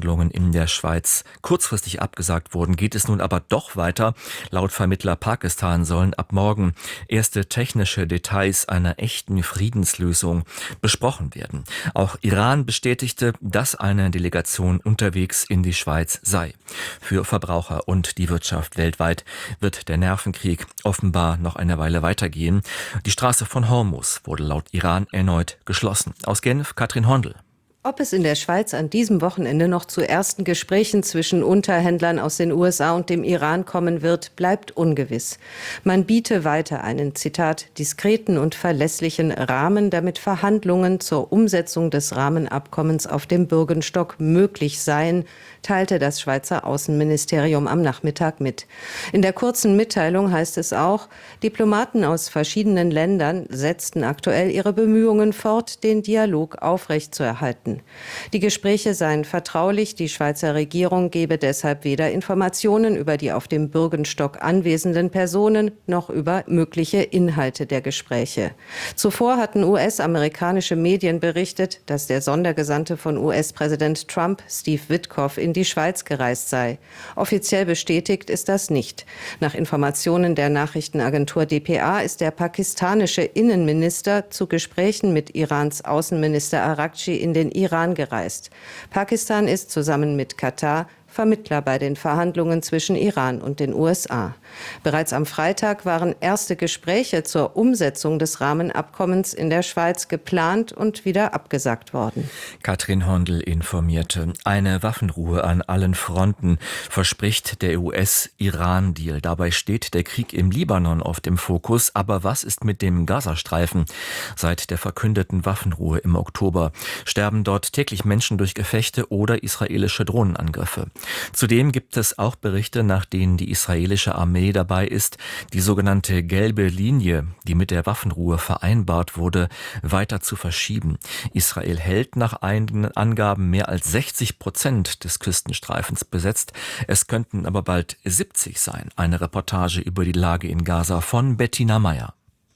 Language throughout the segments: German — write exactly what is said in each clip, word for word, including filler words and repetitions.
Verhandlungen in der Schweiz kurzfristig abgesagt wurden, geht es nun aber doch weiter. Laut Vermittler Pakistan sollen ab morgen erste technische Details einer echten Friedenslösung besprochen werden. Auch Iran bestätigte, dass eine Delegation unterwegs in die Schweiz sei. Für Verbraucher und die Wirtschaft weltweit wird der Nervenkrieg offenbar noch eine Weile weitergehen. Die Straße von Hormuz wurde laut Iran erneut geschlossen. Aus Genf, Katrin Hondel. Ob es in der Schweiz an diesem Wochenende noch zu ersten Gesprächen zwischen Unterhändlern aus den U S A und dem Iran kommen wird, bleibt ungewiss. Man biete weiter einen, Zitat, diskreten und verlässlichen Rahmen, damit Verhandlungen zur Umsetzung des Rahmenabkommens auf dem Bürgenstock möglich seien, teilte das Schweizer Außenministerium am Nachmittag mit. In der kurzen Mitteilung heißt es auch, Diplomaten aus verschiedenen Ländern setzten aktuell ihre Bemühungen fort, den Dialog aufrechtzuerhalten. Die Gespräche seien vertraulich, die Schweizer Regierung gebe deshalb weder Informationen über die auf dem Bürgenstock anwesenden Personen noch über mögliche Inhalte der Gespräche. Zuvor hatten U S-amerikanische Medien berichtet, dass der Sondergesandte von U S-Präsident Trump, Steve Witkoff, in die Schweiz gereist sei. Offiziell bestätigt ist das nicht. Nach Informationen der Nachrichtenagentur D P A ist der pakistanische Innenminister zu Gesprächen mit Irans Außenminister Araghchi in den Iran gereist. Pakistan ist zusammen mit Katar Vermittler bei den Verhandlungen zwischen Iran und den U S A. Bereits am Freitag waren erste Gespräche zur Umsetzung des Rahmenabkommens in der Schweiz geplant und wieder abgesagt worden. Katrin Hondel informierte. Eine Waffenruhe an allen Fronten verspricht der U S-Iran-Deal. Dabei steht der Krieg im Libanon auf dem Fokus. Aber was ist mit dem Gazastreifen? Seit der verkündeten Waffenruhe im Oktober sterben dort täglich Menschen durch Gefechte oder israelische Drohnenangriffe. Zudem gibt es auch Berichte, nach denen die israelische Armee dabei ist, die sogenannte gelbe Linie, die mit der Waffenruhe vereinbart wurde, weiter zu verschieben. Israel hält nach eigenen Angaben mehr als sechzig Prozent des Küstenstreifens besetzt. Es könnten aber bald siebzig sein. Eine Reportage über die Lage in Gaza von Bettina Meyer.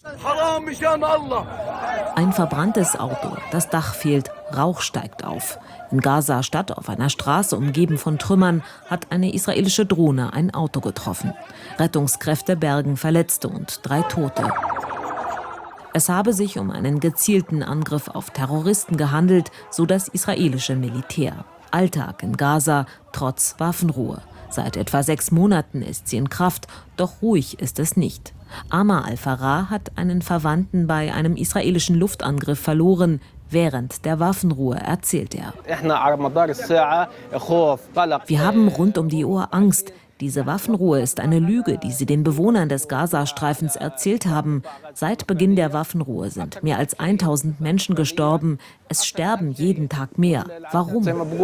Ein verbranntes Auto, das Dach fehlt, Rauch steigt auf. In Gaza-Stadt, auf einer Straße umgeben von Trümmern, hat eine israelische Drohne ein Auto getroffen. Rettungskräfte bergen Verletzte und drei Tote. Es habe sich um einen gezielten Angriff auf Terroristen gehandelt, so das israelische Militär. Alltag in Gaza trotz Waffenruhe. Seit etwa sechs Monaten ist sie in Kraft, doch ruhig ist es nicht. Amar al-Farah hat einen Verwandten bei einem israelischen Luftangriff verloren. Während der Waffenruhe erzählt er. Wir haben rund um die Uhr Angst. Diese Waffenruhe ist eine Lüge, die sie den Bewohnern des Gazastreifens erzählt haben. Seit Beginn der Waffenruhe sind mehr als tausend Menschen gestorben. Es sterben jeden Tag mehr. Warum?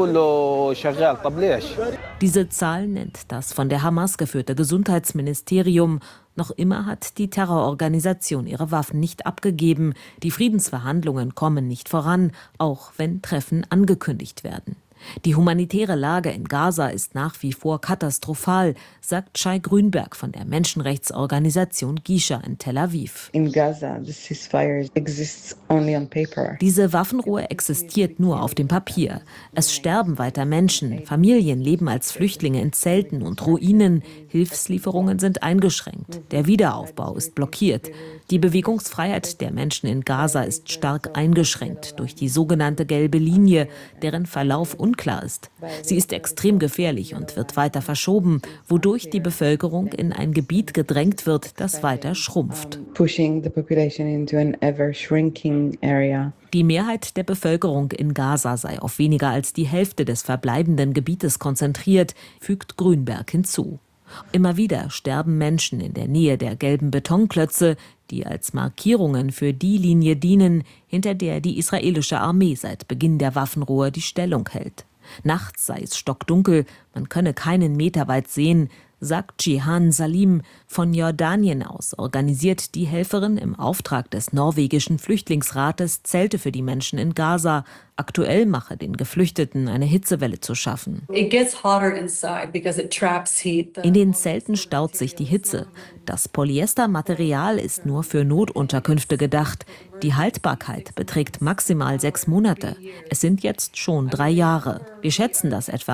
Diese Zahl nennt das von der Hamas geführte Gesundheitsministerium. Noch immer hat die Terrororganisation ihre Waffen nicht abgegeben. Die Friedensverhandlungen kommen nicht voran, auch wenn Treffen angekündigt werden. Die humanitäre Lage in Gaza ist nach wie vor katastrophal, sagt Shai Grünberg von der Menschenrechtsorganisation Gisha in Tel Aviv. In Gaza, the ceasefire exists only on paper. Diese Waffenruhe existiert nur auf dem Papier. Es sterben weiter Menschen, Familien leben als Flüchtlinge in Zelten und Ruinen, Hilfslieferungen sind eingeschränkt, der Wiederaufbau ist blockiert. Die Bewegungsfreiheit der Menschen in Gaza ist stark eingeschränkt durch die sogenannte gelbe Linie, deren Verlauf unklar ist. Sie ist extrem gefährlich und wird weiter verschoben, wodurch die Bevölkerung in ein Gebiet gedrängt wird, das weiter schrumpft. Pushing the population into an ever shrinking area. Die Mehrheit der Bevölkerung in Gaza sei auf weniger als die Hälfte des verbleibenden Gebietes konzentriert, fügt Grünberg hinzu. Immer wieder sterben Menschen in der Nähe der gelben Betonklötze, die als Markierungen für die Linie dienen, hinter der die israelische Armee seit Beginn der Waffenruhe die Stellung hält. Nachts sei es stockdunkel, man könne keinen Meter weit sehen, sagt Jihan Salim. Von Jordanien aus organisiert die Helferin im Auftrag des norwegischen Flüchtlingsrates Zelte für die Menschen in Gaza. Aktuell mache den Geflüchteten eine Hitzewelle zu schaffen. In den Zelten staut sich die Hitze. Das Polyestermaterial ist nur für Notunterkünfte gedacht. Die Haltbarkeit beträgt maximal sechs Monate. Es sind jetzt schon drei Jahre. Wir schätzen, dass etwa